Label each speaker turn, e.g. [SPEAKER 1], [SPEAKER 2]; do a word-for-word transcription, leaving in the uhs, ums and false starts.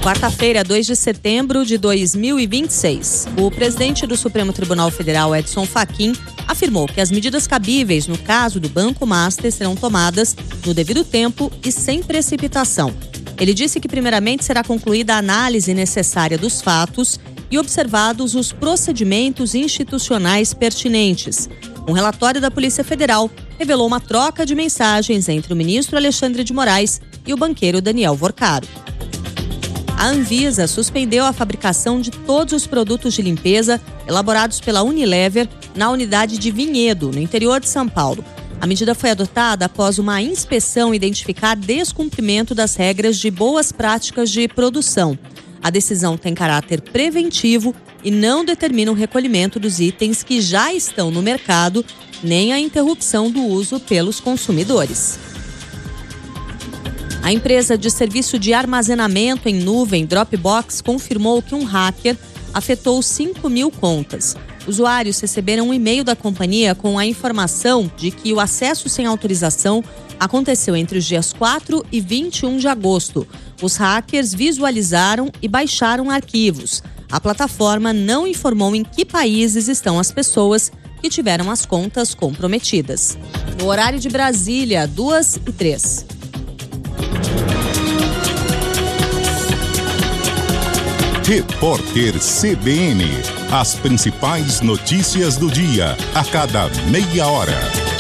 [SPEAKER 1] Quarta-feira, dois de setembro de dois mil e vinte e seis. O presidente do Supremo Tribunal Federal, Edson Fachin, afirmou que as medidas cabíveis no caso do Banco Master serão tomadas no devido tempo e sem precipitação. Ele disse que primeiramente será concluída a análise necessária dos fatos e observados os procedimentos institucionais pertinentes. Um relatório da Polícia Federal revelou uma troca de mensagens entre o ministro Alexandre de Moraes e o banqueiro Daniel Vorcaro. A Anvisa suspendeu a fabricação de todos os produtos de limpeza elaborados pela Unilever na unidade de Vinhedo, no interior de São Paulo. A medida foi adotada após uma inspeção identificar descumprimento das regras de boas práticas de produção. A decisão tem caráter preventivo e não determina o recolhimento dos itens que já estão no mercado, nem a interrupção do uso pelos consumidores. A empresa de serviço de armazenamento em nuvem Dropbox confirmou que um hacker afetou cinco mil contas. Usuários receberam um e-mail da companhia com a informação de que o acesso sem autorização aconteceu entre os dias quatro e vinte e um de agosto. Os hackers visualizaram e baixaram arquivos. A plataforma não informou em que países estão as pessoas que tiveram as contas comprometidas. No horário de Brasília, duas e três.
[SPEAKER 2] Repórter C B N. As principais notícias do dia, a cada meia hora.